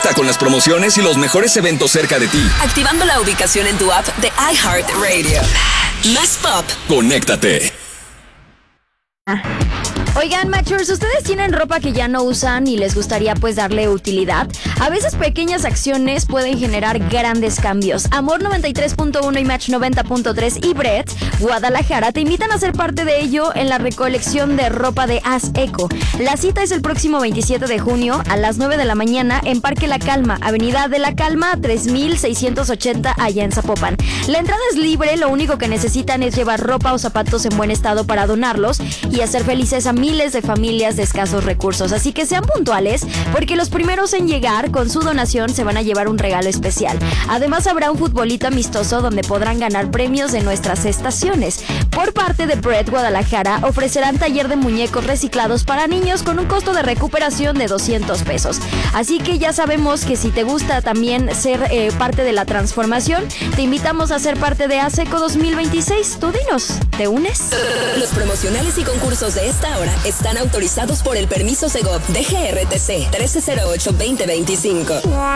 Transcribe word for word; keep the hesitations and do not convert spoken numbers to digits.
Conecta con las promociones y los mejores eventos cerca de ti. Activando la ubicación en tu app de iHeartRadio. Más pop. Conéctate. Oigan, Matchers, ¿ustedes tienen ropa que ya no usan y les gustaría pues darle utilidad? A veces pequeñas acciones pueden generar grandes cambios. Amor noventa y tres punto uno y Match noventa punto tres y Brett, Guadalajara, te invitan a ser parte de ello en la recolección de ropa de Haz Eco. La cita es el próximo veintisiete de junio a las nueve de la mañana en Parque La Calma, Avenida de La Calma, tres mil seiscientos ochenta, allá en Zapopan. La entrada es libre, lo único que necesitan es llevar ropa o zapatos en buen estado para donarlos y hacer felices a miles de familias de escasos recursos. Así que sean puntuales, porque los primeros en llegar con su donación se van a llevar un regalo especial. Además habrá un futbolito amistoso donde podrán ganar premios de nuestras estaciones. Por parte de Bread Guadalajara ofrecerán taller de muñecos reciclados para niños con un costo de recuperación de doscientos pesos. Así que ya sabemos que si te gusta también ser eh, parte de la transformación, te invitamos a ser parte de ASECO dos mil veintiséis. Tú dinos, ¿te unes? Los promocionales y concursos de esta hora están autorizados por el permiso Segov de G R T C trece cero ocho veinte veinticinco.